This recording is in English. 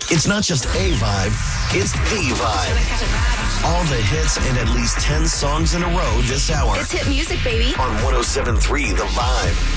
It's not just a vibe, it's the vibe. All the hits and at least 10 songs in a row this hour. It's hit music, baby. On 107.3 The Vibe.